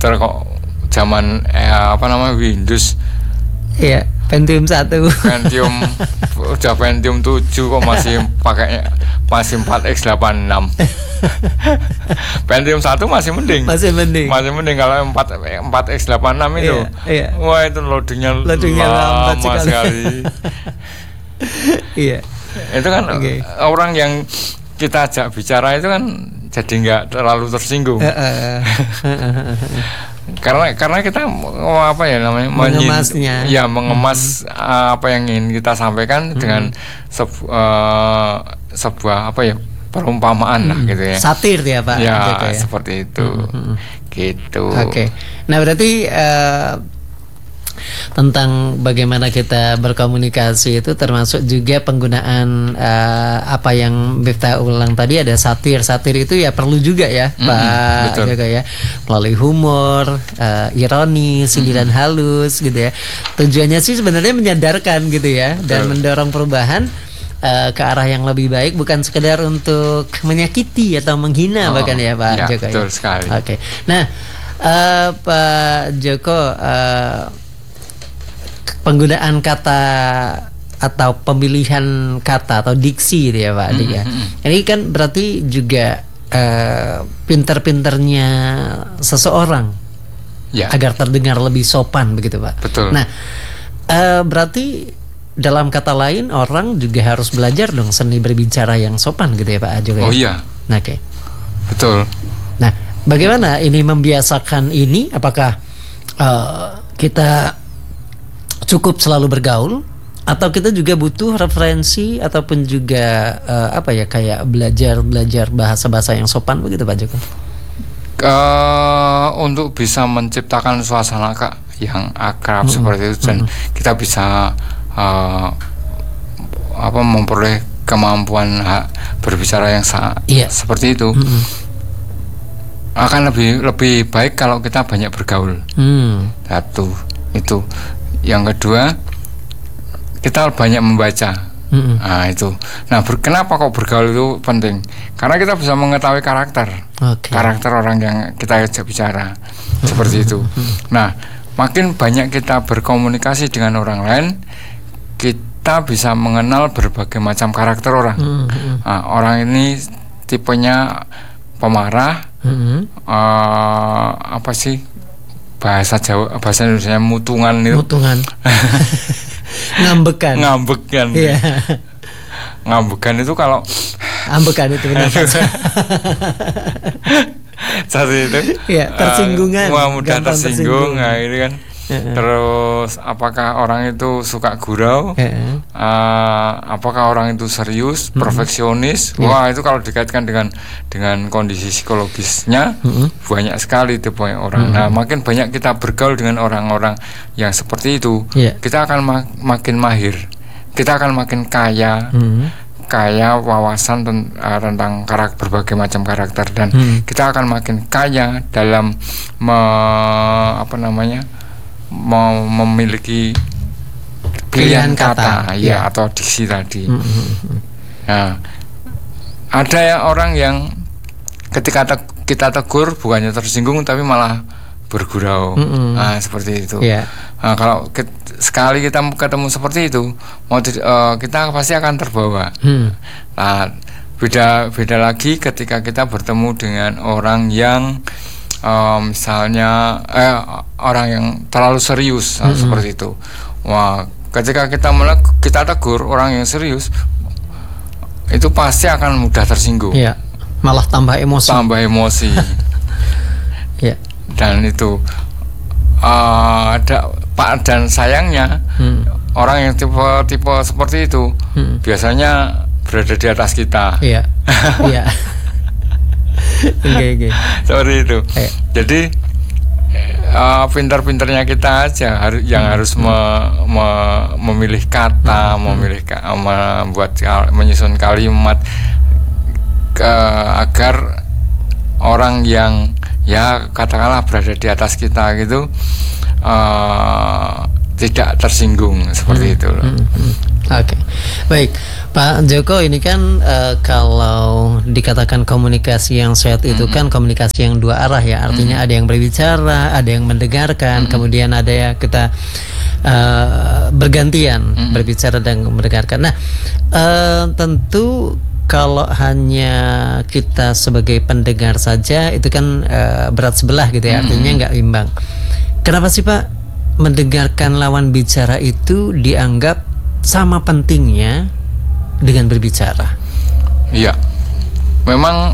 komputer kok zaman Windows. Iya, Pentium 1. Udah Pentium 7 kok masih pakai masih 4x86. Pentium 1 masih mending. Masih mending kalau 4x86 itu. Iya. Wah, itu loadingnya lambat sekali. Iya. Itu kan orang yang kita ajak bicara itu kan jadi nggak terlalu tersinggung. Karena kita mengemasnya. Mengemas apa yang ingin kita sampaikan dengan sebuah perumpamaan lah gitu ya. Satir ya Pak. Ya, seperti itu. Gitu. Oke. Nah, berarti tentang bagaimana kita berkomunikasi itu termasuk juga penggunaan apa yang Miftah ulang tadi, ada satir itu ya perlu juga ya Pak Joko ya, melalui humor, ironi, sindiran halus gitu ya. Tujuannya sih sebenarnya menyadarkan gitu ya, dan mendorong perubahan ke arah yang lebih baik, bukan sekedar untuk menyakiti atau menghina bahkan ya Pak Joko. Betul sekali. Oke. Nah, Pak Joko, penggunaan kata atau pemilihan kata atau diksi gitu ya Pak Adik ya. Ini kan berarti juga pinter-pinternya seseorang agar terdengar lebih sopan begitu Pak. Betul. Nah, berarti dalam kata lain orang juga harus belajar dong seni berbicara yang sopan gitu ya Pak Joko. Oh iya. Oke. Betul. Nah, bagaimana ini membiasakan ini? Apakah kita cukup selalu bergaul, atau kita juga butuh referensi ataupun juga kayak belajar bahasa-bahasa yang sopan begitu Pak Joko? Untuk bisa menciptakan suasana yang akrab seperti itu, dan kita bisa memperoleh kemampuan berbicara yang seperti itu, akan lebih baik kalau kita banyak bergaul. Satu itu. Yang kedua, kita banyak membaca. Nah itu. Nah, kenapa kok bergaul itu penting? Karena kita bisa mengetahui karakter orang yang kita ajak bicara. Seperti itu. Nah, makin banyak kita berkomunikasi dengan orang lain, kita bisa mengenal berbagai macam karakter orang. Nah, orang ini tipenya pemarah, bahasa Indonesia mutungan itu. Ngambekan. Iya. Ngambekan itu kalau ambekan itu benar. Satu itu. Iya, tersinggungan. Mudah tersinggung. Nah, ini kan. Terus apakah orang itu suka gurau? Apakah orang itu serius, perfeksionis? Wah, itu kalau dikaitkan dengan kondisi psikologisnya banyak sekali itu banyak orang. Nah, makin banyak kita bergaul dengan orang-orang yang seperti itu, kita akan makin mahir. Kita akan makin kaya wawasan tentang berbagai macam karakter, dan kita akan makin kaya dalam memiliki pilihan kata atau diksi tadi. Nah, ada orang yang ketika kita tegur bukannya tersinggung tapi malah bergurau. Nah, seperti itu. Nah, kalau sekali kita ketemu seperti itu, kita pasti akan terbawa. Nah, beda lagi ketika kita bertemu dengan orang yang misalnya orang yang terlalu serius, seperti itu. Wah, ketika kita tegur orang yang serius, itu pasti akan mudah tersinggung. Iya. Malah tambah emosi. Iya. Dan itu dan sayangnya orang yang tipe seperti itu biasanya berada di atas kita. Iya. Iya. Okay. Seperti itu. Jadi pintar-pintarnya kita aja yang harus memilih kata, menyusun kalimat agar orang yang katakanlah berada di atas kita gitu tidak tersinggung, seperti itu. Oke, baik Pak Joko, ini kan kalau dikatakan komunikasi yang sehat itu kan komunikasi yang dua arah ya, artinya ada yang berbicara, ada yang mendengarkan, kemudian ada ya kita bergantian berbicara dan mendengarkan. Nah, tentu kalau hanya kita sebagai pendengar saja itu kan berat sebelah gitu ya, artinya nggak imbang. Kenapa sih Pak mendengarkan lawan bicara itu dianggap sama pentingnya dengan berbicara? Iya, memang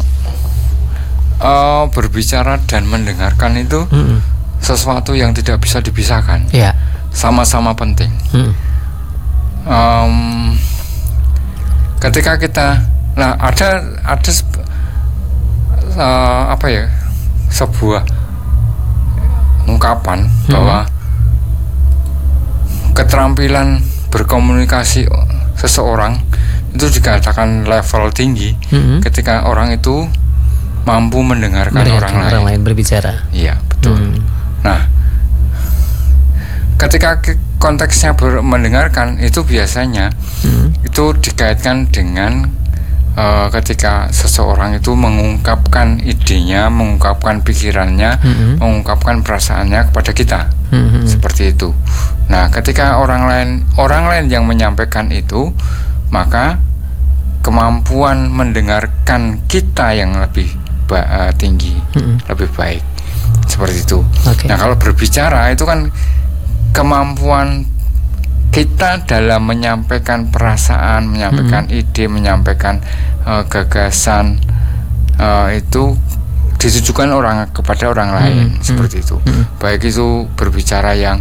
berbicara dan mendengarkan itu sesuatu yang tidak bisa dipisahkan. Ya. Sama-sama penting. Ketika kita, nah ada apa ya, sebuah ungkapan bahwa keterampilan berkomunikasi seseorang itu dikatakan level tinggi ketika orang itu mampu mendengarkan orang lain berbicara. Iya, betul. Nah, ketika konteksnya mendengarkan itu biasanya itu dikaitkan dengan ketika seseorang itu mengungkapkan idenya, mengungkapkan pikirannya, mengungkapkan perasaannya kepada kita, seperti itu. Nah, ketika orang lain yang menyampaikan itu, maka kemampuan mendengarkan kita yang lebih tinggi, lebih baik, seperti itu. Nah, kalau berbicara itu kan kemampuan kita dalam menyampaikan perasaan, menyampaikan ide, menyampaikan gagasan itu ditujukan kepada orang lain, seperti itu. Baik itu berbicara yang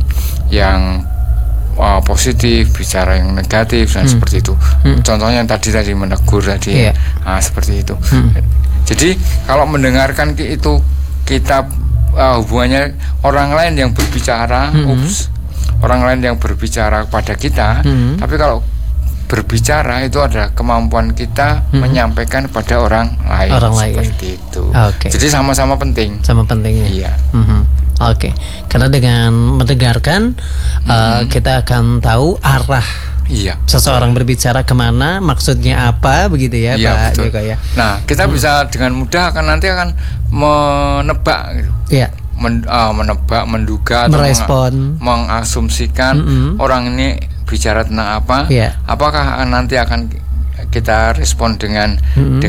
positif, bicara yang negatif dan seperti itu. Contohnya yang tadi menegur tadi, seperti itu. Jadi kalau mendengarkan itu kita hubungannya orang lain yang berbicara, orang lain yang berbicara kepada kita, tapi kalau berbicara itu adalah kemampuan kita menyampaikan kepada orang lain, seperti itu. Jadi sama-sama penting. Sama pentingnya. Iya. Karena dengan mendengarkan kita akan tahu arah seseorang berbicara kemana, maksudnya apa, begitu ya, Pak Joko ya. Nah, kita bisa dengan mudah nanti akan menebak gitu. Iya. Menebak, menduga, merespon, mengasumsikan orang ini bicara tentang apa, apakah nanti akan kita respon dengan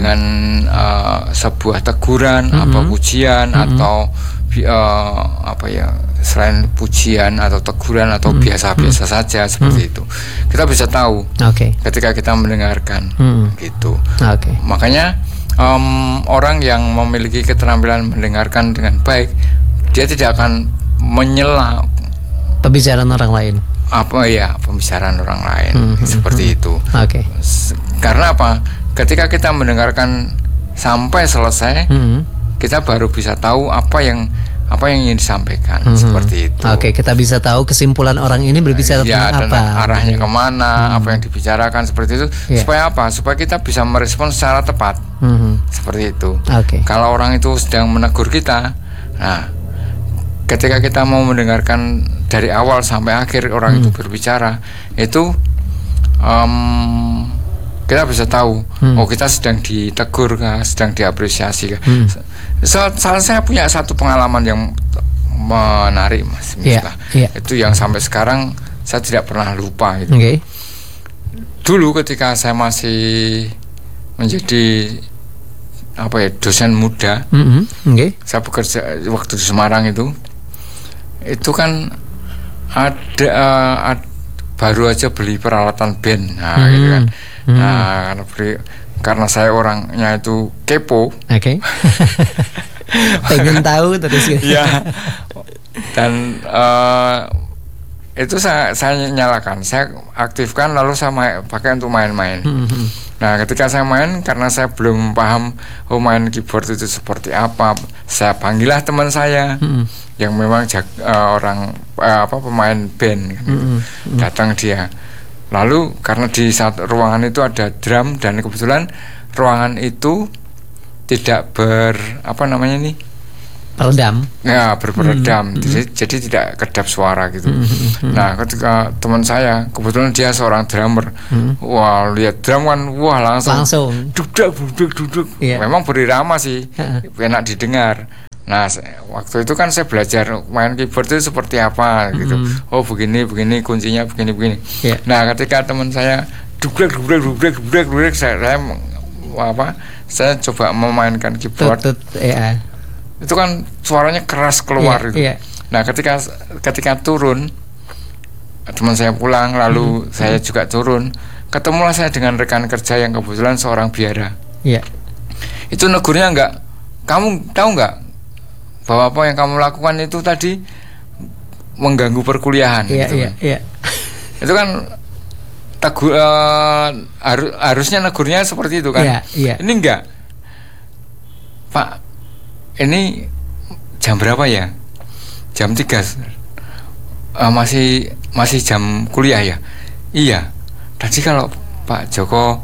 sebuah teguran, apa pujian atau apa ya, selain pujian atau teguran atau biasa-biasa saja, seperti itu. Kita bisa tahu ketika kita mendengarkan, gitu. Makanya orang yang memiliki keterampilan mendengarkan dengan baik, dia tidak akan menyela pembicaraan orang lain. Pembicaraan orang lain, seperti itu. Karena apa? Ketika kita mendengarkan sampai selesai, kita baru bisa tahu apa yang ingin disampaikan, seperti itu. Kita bisa tahu kesimpulan orang ini berbicara tentang apa, arahnya kemana, apa yang dibicarakan, seperti itu. Supaya apa? Supaya kita bisa merespon secara tepat, seperti itu. Kalau orang itu sedang menegur kita, nah, ketika kita mau mendengarkan dari awal sampai akhir orang itu berbicara, itu kita bisa tahu, kita sedang ditegur kah, sedang diapresiasi kah. Saya punya satu pengalaman yang menarik, Mas Miftah. Itu yang sampai sekarang saya tidak pernah lupa gitu. Dulu ketika saya masih menjadi dosen muda, saya bekerja waktu di Semarang itu kan ada baru aja beli peralatan band, gitu kan. Nah, karena saya orangnya itu kepo, pengen tahu terus gitu. Dan itu saya nyalakan, saya aktifkan, lalu saya pakai untuk main-main. Nah, ketika saya main, karena saya belum paham main keyboard itu seperti apa, saya panggillah teman saya yang memang pemain band, datang dia. Lalu karena di saat ruangan itu ada drum, dan kebetulan ruangan itu tidak peredam. Ya, berperedam. Jadi tidak kedap suara gitu. Nah, ketika teman saya, kebetulan dia seorang drummer, wah lihat drum kan, wah langsung duduk. Yeah. Memang berirama sih, enak didengar. Nah, waktu itu kan saya belajar main keyboard itu seperti apa gitu. Oh begini kuncinya begini. Yeah. Nah, ketika teman saya dubrek, saya coba memainkan keyboard. Yeah. Itu kan suaranya keras keluar gitu. Yeah. Nah, ketika turun, teman saya pulang, lalu saya juga turun, ketemulah saya dengan rekan kerja yang kebetulan seorang biara. Yeah. Itu negurnya enggak, kamu tahu enggak bahwa apa yang kamu lakukan itu tadi mengganggu perkuliahan. Gitu kan. Itu kan harusnya negurnya seperti itu kan. Ini enggak, Pak, ini jam berapa ya? Jam 3. Masih jam kuliah ya? Iya. Tadi kalau Pak Joko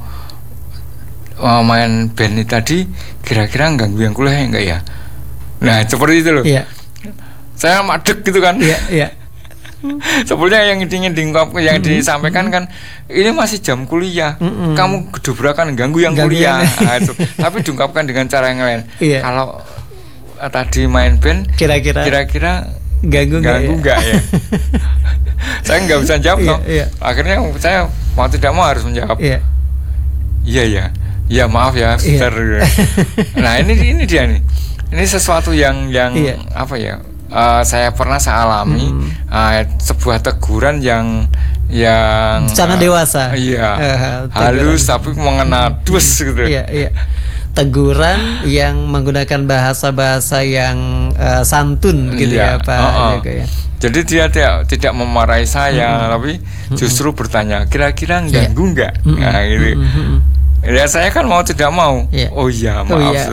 main band ini tadi, kira-kira ganggu yang kuliah enggak ya? Nah, seperti itu loh. Iya. Saya madek gitu kan. Iya. Sebetulnya yang disampaikan kan, ini masih jam kuliah, kamu gedobrakan ganggu yang kuliah. Nah, itu. Tapi diungkapkan dengan cara yang lain. Iya. Kalau tadi main band, kira-kira ganggu nggak ya? Saya nggak bisa jawab. Iya. Akhirnya saya mau tidak mau harus menjawab. Iya. Maaf ya, Mister. Nah, ini dia nih. Ini sesuatu yang apa ya? Saya pernah alami sebuah teguran yang sangat dewasa. Iya. Halus tapi mengena dus gitu. Iya. Teguran yang menggunakan bahasa yang santun gitu ya Pak. Ya. Jadi dia tidak memarahi saya, tapi justru bertanya, kira-kira ganggu nggak? Nah, gitu. Ya saya kan mau tidak mau. Oh iya, maaf.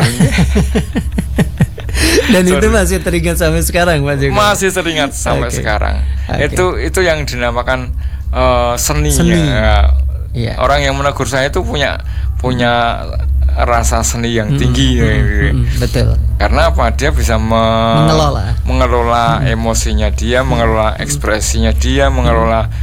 Dan itu masih teringat sampai sekarang Pak Joko? Masih teringat sampai sekarang. Itu yang dinamakan seni. Ya. Orang yang menegur saya itu punya rasa seni yang tinggi. Betul. Karena apa? Dia bisa mengelola emosinya dia, mengelola ekspresinya dia, mengelola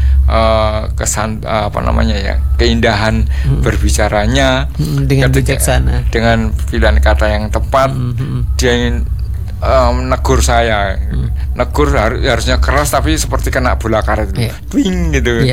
keindahan berbicaranya dengan bijaksana, dengan pilihan kata yang tepat. Dia ingin menegur saya. Negur harusnya keras tapi seperti kena bola karet gitu. Twing gitu.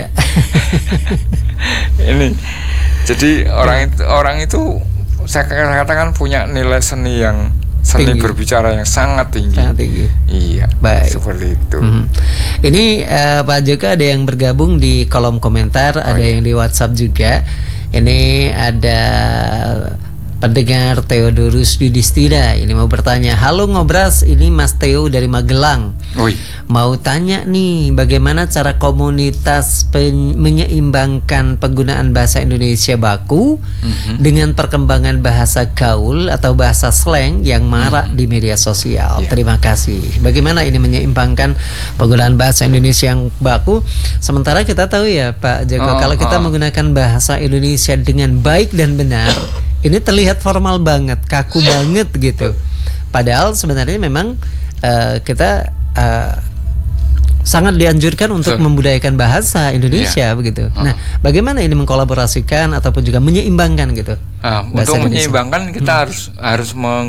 Ini jadi orang itu saya katakan punya nilai seni tinggi. Berbicara yang sangat tinggi. Iya. Baik. Seperti itu. Ini Pak Joko ada yang bergabung di kolom komentar, ada yang di WhatsApp juga. Ini ada pendengar Theodorus Yudhistira, ini mau bertanya, halo Ngobras, ini Mas Theo dari Magelang. Mau tanya nih, bagaimana cara komunitas menyeimbangkan penggunaan bahasa Indonesia baku dengan perkembangan bahasa gaul atau bahasa slang yang marak di media sosial. Terima kasih. Bagaimana ini menyeimbangkan penggunaan bahasa Indonesia yang baku, sementara kita tahu ya Pak Joko, kalau kita menggunakan bahasa Indonesia dengan baik dan benar, ini terlihat formal banget, kaku banget gitu. Padahal sebenarnya memang kita sangat dianjurkan untuk membudayakan bahasa Indonesia begitu. Nah, bagaimana ini mengkolaborasikan ataupun juga menyeimbangkan gitu? Untuk menyeimbangkan kita harus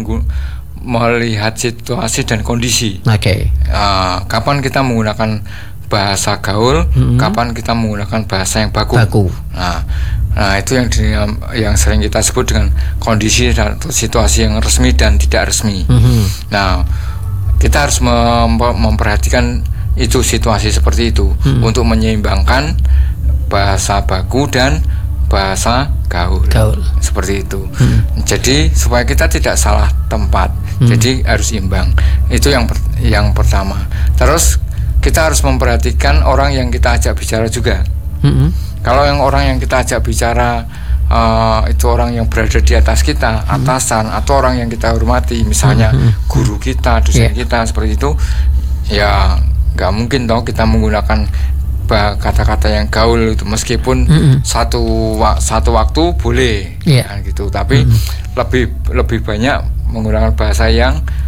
melihat situasi dan kondisi. Kapan kita menggunakan bahasa gaul, kapan kita menggunakan bahasa yang baku. Nah, itu yang sering kita sebut dengan kondisi dan situasi yang resmi dan tidak resmi. Nah, kita harus memperhatikan itu, situasi seperti itu untuk menyeimbangkan bahasa baku dan bahasa gaul. Seperti itu. Jadi supaya kita tidak salah tempat. Jadi harus imbang. Itu yang pertama. Terus kita harus memperhatikan orang yang kita ajak bicara juga. Kalau orang yang kita ajak bicara itu orang yang berada di atas kita, atasan atau orang yang kita hormati, misalnya guru kita, dosen kita, seperti itu, ya nggak mungkin dong kita menggunakan kata-kata yang gaul itu, meskipun satu waktu boleh kan gitu, tapi lebih banyak menggunakan bahasa yang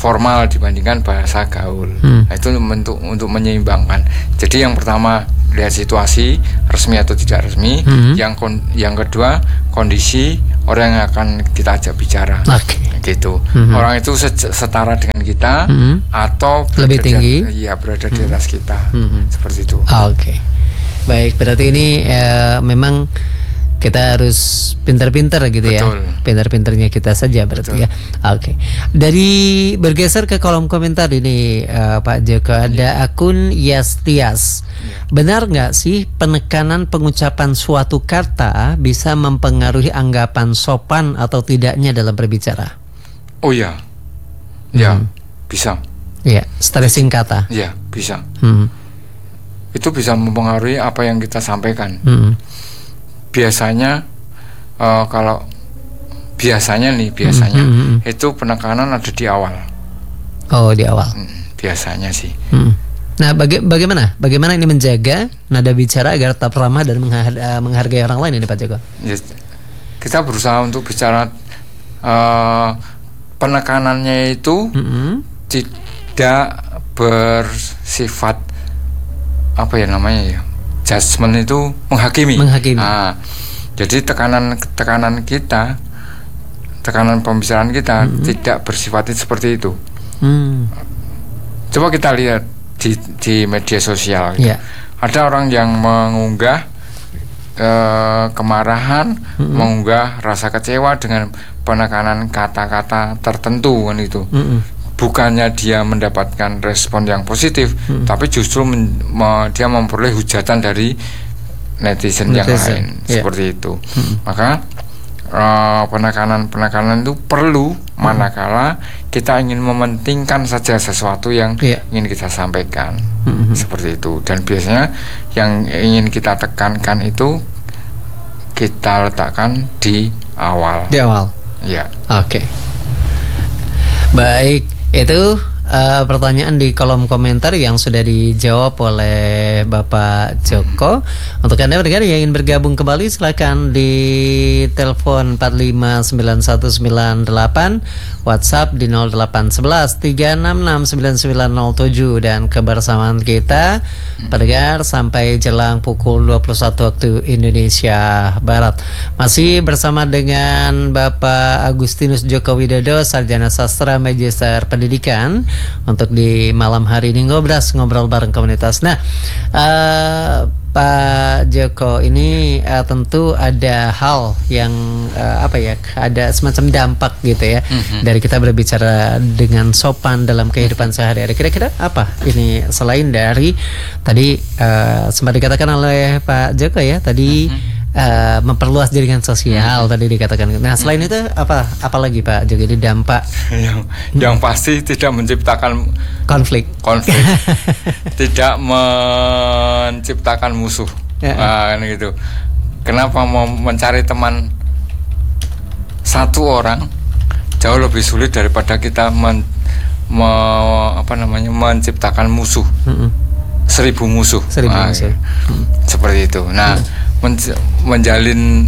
formal dibandingkan bahasa gaul. Nah, itu untuk menyeimbangkan. Jadi yang pertama lihat situasi resmi atau tidak resmi, yang kedua kondisi orang yang akan kita ajak bicara. Gitu. Orang itu setara dengan kita atau lebih tinggi, ya berada di atas kita. Seperti itu. Baik, berarti ini memang kita harus pintar-pintar gitu. Betul. Ya, pintar-pintarnya kita saja berarti. Betul. Ya. Dari bergeser ke kolom komentar ini, Pak Joko, ada akun Yastias. Benar nggak sih penekanan pengucapan suatu kata bisa mempengaruhi anggapan sopan atau tidaknya dalam berbicara? Oh ya, ya bisa. Ya, stressing kata. Ya, bisa. Itu bisa mempengaruhi apa yang kita sampaikan. Biasanya kalau biasanya itu penekanan ada di awal. Oh, di awal. Biasanya sih. Nah, bagaimana ini menjaga nada bicara agar tetap ramah dan menghargai orang lain ini, Pak Joko? Ya, kita berusaha untuk bicara penekanannya itu tidak bersifat apa ya namanya ya, judgement itu menghakimi. Nah, jadi tekanan kita, tekanan pembicaraan kita tidak bersifat seperti itu. Coba kita lihat di media sosial. Ada orang yang mengunggah kemarahan, mengunggah rasa kecewa dengan penekanan kata-kata tertentu kan itu. Bukannya dia mendapatkan respon yang positif, tapi justru dia memperoleh hujatan dari netizen yang lain. Seperti itu. Maka penekanan itu perlu manakala kita ingin mementingkan saja sesuatu yang ingin kita sampaikan. Seperti itu. Dan biasanya yang ingin kita tekankan itu kita letakkan di awal. Ya. Baik, itu pertanyaan di kolom komentar yang sudah dijawab oleh Bapak Joko. Untuk Anda pendengar yang ingin bergabung kembali, silakan di telepon 459198, WhatsApp di 0811 3669907, dan kebersamaan kita pendengar sampai jelang pukul 21 waktu Indonesia Barat. Masih bersama dengan Bapak Agustinus Joko Widodo, Sarjana Sastra Magister Pendidikan, untuk di malam hari ini ngobrol bareng komunitas. Nah, Pak Joko, ini tentu ada hal yang ada semacam dampak gitu ya dari kita berbicara dengan sopan dalam kehidupan sehari-hari. Kira-kira apa ini selain dari tadi sempat dikatakan oleh Pak Joko ya tadi, memperluas jaringan sosial tadi dikatakan. Nah, selain itu apa lagi Pak Joko, ini dampak yang pasti tidak menciptakan konflik tidak menciptakan musuh. Gitu. Kenapa mau mencari teman satu orang jauh lebih sulit daripada kita menciptakan musuh 1000 musuh. Seperti itu. Nah, menjalin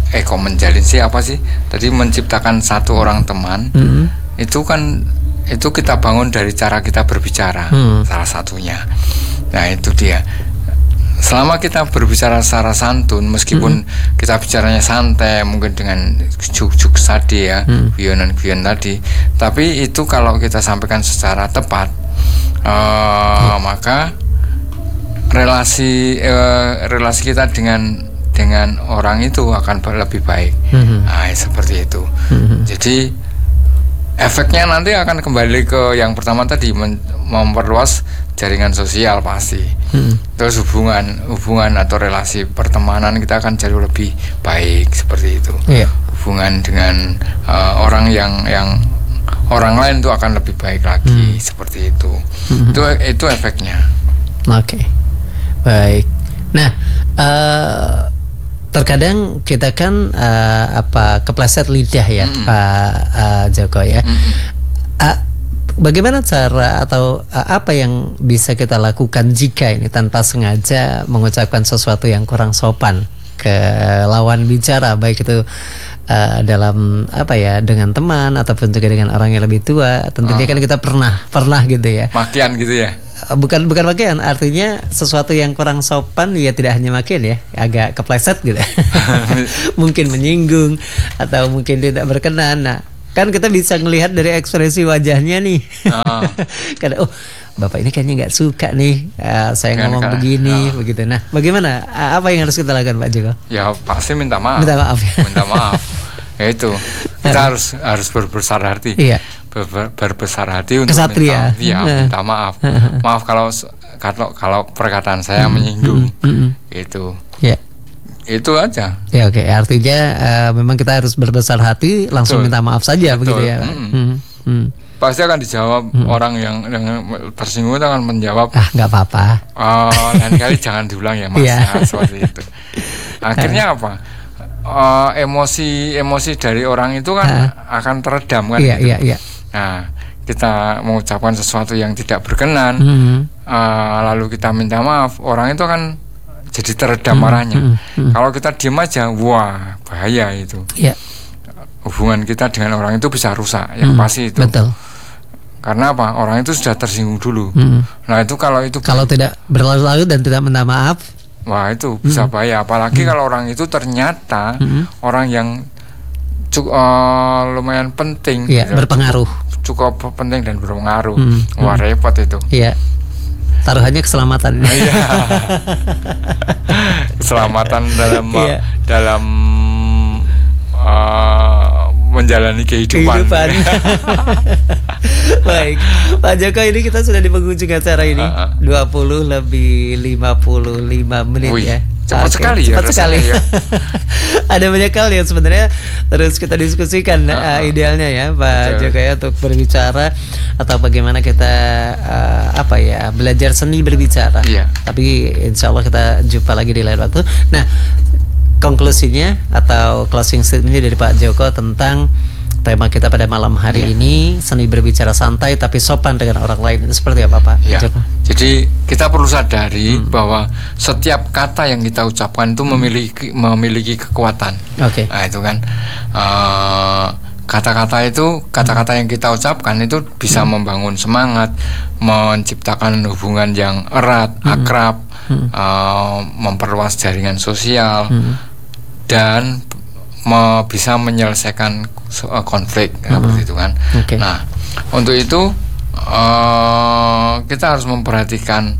tadi menciptakan satu orang teman, itu kita bangun dari cara kita berbicara, salah satunya. Nah, itu dia. Selama kita berbicara secara santun, meskipun kita bicaranya santai, mungkin dengan juk-juk tadi ya, guyonan-guyon tadi, tapi itu kalau kita sampaikan secara tepat, maka relasi kita dengan orang itu akan lebih baik. Seperti itu. Jadi efeknya nanti akan kembali ke yang pertama tadi, memperluas jaringan sosial pasti. Terus hubungan atau relasi pertemanan kita akan jauh lebih baik, seperti itu. Hubungan dengan orang yang orang lain itu akan lebih baik lagi, seperti itu. Itu efeknya. Baik. Nah, terkadang kita kan kepleset lidah ya, Pak Joko ya. Bagaimana cara atau apa yang bisa kita lakukan jika ini tanpa sengaja mengucapkan sesuatu yang kurang sopan ke lawan bicara, baik itu dalam apa ya, dengan teman ataupun juga dengan orang yang lebih tua, tentunya kan kita pernah gitu ya. Makian gitu ya. Bukan makian, artinya sesuatu yang kurang sopan ya, tidak hanya makian ya, agak kepleset gitu. Mungkin menyinggung atau mungkin tidak berkenan. Nah, kan kita bisa melihat dari ekspresi wajahnya nih. Karena bapak ini kayaknya nggak suka nih saya ngomong begini begitu. Nah, bagaimana, apa yang harus kita lakukan Pak Joko? Ya pasti minta maaf. Minta maaf ya. Minta maaf. Ya itu, kita harus berbesar hati. Iya. Berbesar hati untuk kesatria. minta maaf. Maaf kalau perkataan saya menyinggung. Itu. Ya. Itu aja. Ya oke. Artinya memang kita harus berbesar hati, langsung minta maaf saja. Betul. Begitu ya. Pasti akan dijawab orang yang tersinggung itu akan menjawab. Nggak apa-apa. Lain kali jangan diulang ya Mas. Ya, seperti itu. Akhirnya apa? Emosi dari orang itu kan akan teredam kan. Iya. Nah, kita mengucapkan sesuatu yang tidak berkenan, lalu kita minta maaf, orang itu kan jadi teredam marahnya. Kalau kita diam aja, wah bahaya itu. Yeah. Hubungan kita dengan orang itu bisa rusak, yang pasti itu. Betul. Karena apa? Orang itu sudah tersinggung dulu. Nah itu kalau tidak berlalu-lalu dan tidak minta maaf, wah itu bisa bahaya. Apalagi kalau orang itu ternyata orang yang lumayan penting, berpengaruh, cukup penting dan berpengaruh. Wah repot itu. Iya. Taruhannya keselamatan. Keselamatan dalam menjalani kehidupan. Baik, Pak Joko, ini kita sudah di penghujung acara ini. 20:55 menit. Wih, ya. Cepat sekali ya. Cepat sekali. Ya. Ada banyak hal yang sebenarnya terus kita diskusikan idealnya ya Pak Joko ya, untuk berbicara atau bagaimana kita belajar seni berbicara. Iya. Tapi insya Allah kita jumpa lagi di lain waktu. Nah, konklusinya atau closing statementnya dari Pak Joko tentang tema kita pada malam hari ini, seni berbicara santai tapi sopan dengan orang lain, itu seperti apa Pak Joko? Jadi kita perlu sadari bahwa setiap kata yang kita ucapkan itu memiliki kekuatan. Oke. Nah itu kan kata-kata yang kita ucapkan itu bisa membangun semangat, menciptakan hubungan yang erat, akrab, memperluas jaringan sosial, dan bisa menyelesaikan konflik seperti itu kan. Nah untuk itu kita harus memperhatikan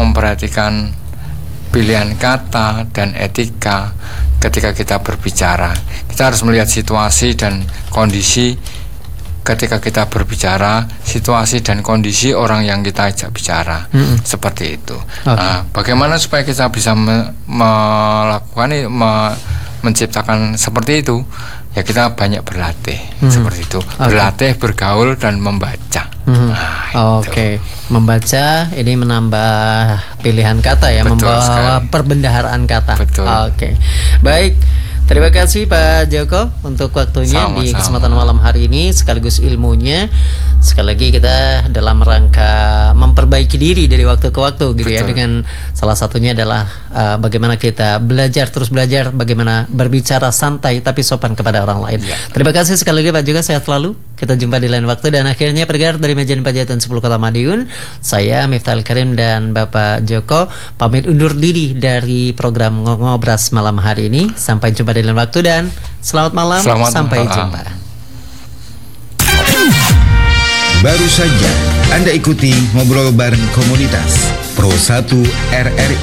pilihan kata dan etika ketika kita berbicara. Kita harus melihat situasi dan kondisi ketika kita berbicara, situasi dan kondisi orang yang kita ajak bicara. Seperti itu. Nah, bagaimana supaya kita bisa menciptakan seperti itu? Ya kita banyak berlatih seperti itu. Berlatih, bergaul dan membaca. Oke. Membaca ini menambah pilihan kata ya. Betul, membawa sekali. Perbendaharaan kata. Betul. Oke. Baik. Terima kasih Pak Joko untuk waktunya di kesempatan malam hari ini, sekaligus ilmunya. Sekali lagi kita dalam rangka memperbaiki diri dari waktu ke waktu gitu. Betul. Ya, dengan salah satunya adalah bagaimana kita terus belajar bagaimana berbicara santai tapi sopan kepada orang lain. Ya. Terima kasih sekali lagi Pak Joko, sehat selalu. Kita jumpa di lain waktu. Dan akhirnya pendengar dari Majen Pajatan 10 Kota Madiun, saya Miftahul Karim dan Bapak Joko pamit undur diri dari program Ngobras malam hari ini. Sampai jumpa di lain waktu dan selamat malam. Sampai jumpa. Baru saja Anda ikuti ngobrol bareng komunitas Pro 1 RRI